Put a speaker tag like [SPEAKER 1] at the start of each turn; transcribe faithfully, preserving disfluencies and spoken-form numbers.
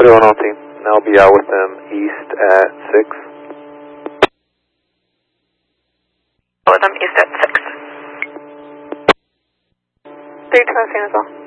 [SPEAKER 1] thirty-one on team. And I'll be out with them east at six.
[SPEAKER 2] With them east at six. three two on scene as well.